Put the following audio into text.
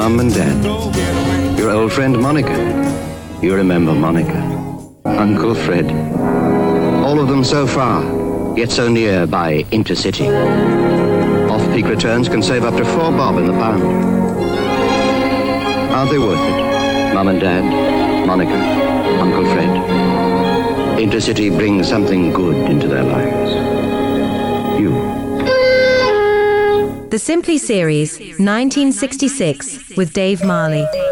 Mum and Dad. Your old friend Monica. You remember Monica. Uncle Fred. All of them so far, yet so near by Intercity. Off-peak returns can save up to £4 bob in the pound. Aren't they worth it? Mum and Dad, Monica, Uncle Fred. Intercity brings something good into their lives. You. The Simply Series, 1966, with Dave Marley.